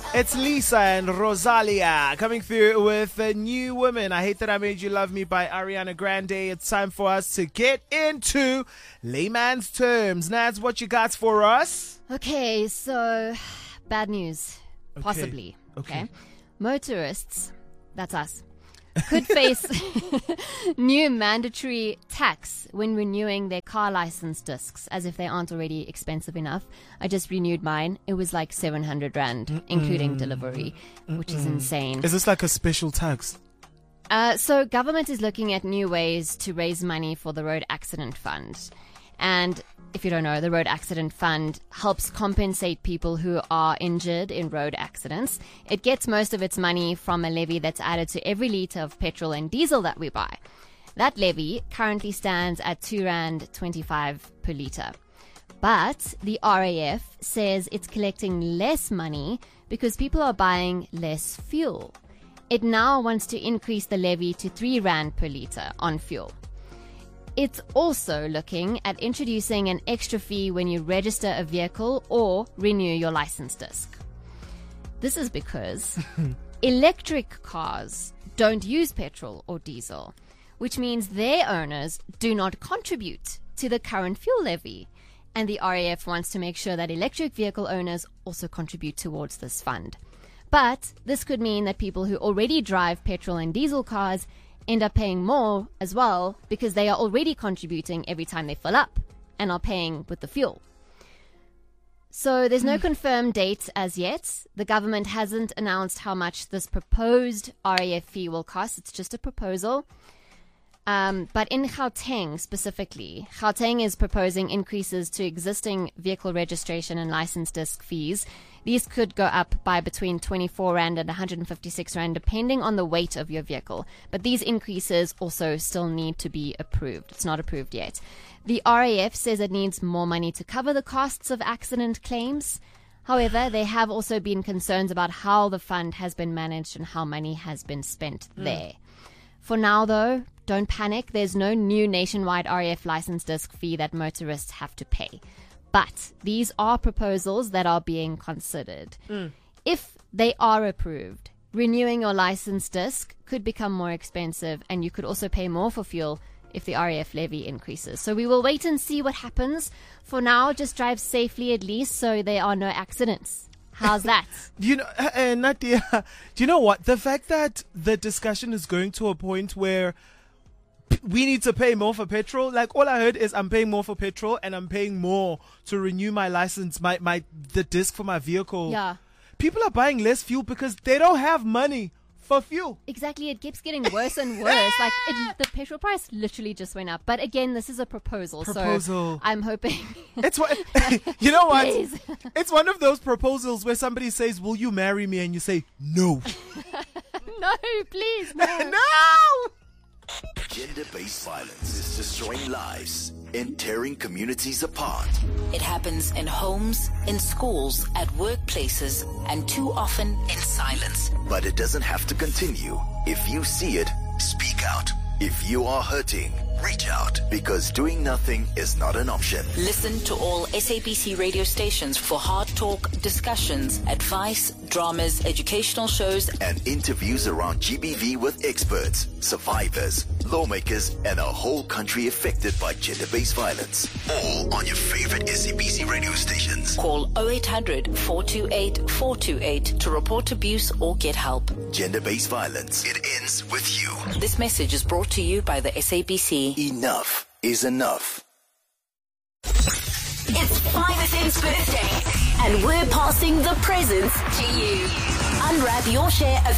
It's Lisa and Rosalia coming through with a new woman. I Hate That I Made You Love Me by Ariana Grande. It's time for us to get into layman's terms. Nads, what you got for us? Okay, so bad news, possibly. Okay. Motorists, that's us, could face new mandatory tax when renewing their car license discs, as if they aren't already expensive enough. I just renewed mine. It was like 700 Rand, including delivery, which is insane. Is this like a special tax? So government is looking at new ways to raise money for the Road Accident Fund. And if you don't know, the Road Accident Fund helps compensate people who are injured in road accidents. It gets most of its money from a levy that's added to every litre of petrol and diesel that we buy. That levy currently stands at R2.25 per litre. But the RAF says it's collecting less money because people are buying less fuel. It now wants to increase the levy to R3 per litre on fuel. It's also looking at introducing an extra fee when you register a vehicle or renew your license disc. This is because electric cars don't use petrol or diesel, which means their owners do not contribute to the current fuel levy. And the RAF wants to make sure that electric vehicle owners also contribute towards this fund. But this could mean that people who already drive petrol and diesel cars end up paying more as well because they are already contributing every time they fill up and are paying with the fuel. So there's no confirmed date as yet. The government hasn't announced how much this proposed RAF fee will cost. It's just a proposal. But in Gauteng specifically, Gauteng is proposing increases to existing vehicle registration and license disc fees. These could go up by between 24 Rand and 156 Rand, depending on the weight of your vehicle. But these increases also still need to be approved. It's not approved yet. The RAF says it needs more money to cover the costs of accident claims. However, there have also been concerns about how the fund has been managed and how money has been spent there. For now, though, don't panic. There's no new nationwide RAF license disc fee that motorists have to pay. But these are proposals that are being considered. If they are approved, renewing your license disc could become more expensive, and you could also pay more for fuel if the RAF levy increases. So we will wait and see what happens. For now, just drive safely at least so there are no accidents. How's that? Nadia, do you know what? The fact that the discussion is going to a point where we need to pay more for petrol. Like, all I heard is I'm paying more for petrol and I'm paying more to renew my license, the disc for my vehicle. Yeah. People are buying less fuel because they don't have money for fuel. Exactly. It keeps getting worse and worse. The petrol price literally just went up. But again, this is a proposal. So I'm hoping. It's what, you know what? Please. It's one of those proposals where somebody says, "Will you marry me?" And you say, "No." No, please. No. No! Gender-based violence is destroying lives and tearing communities apart. It happens in homes, in schools, at workplaces, and too often in silence. But it doesn't have to continue. If you see it, speak out. If you are hurting, reach out, because doing nothing is not an option. Listen to all SABC radio stations for hard talk, discussions, advice, dramas, educational shows, and interviews around GBV with experts, survivors, lawmakers, and a whole country affected by gender-based violence. All on your favorite SABC radio stations. Call 0800 428 428 to report abuse or get help. Gender-based violence. It ends with you. This message is brought to you by the SABC. Enough is enough. It's 5FM's birthday, and we're passing the presents to you. Unwrap your share of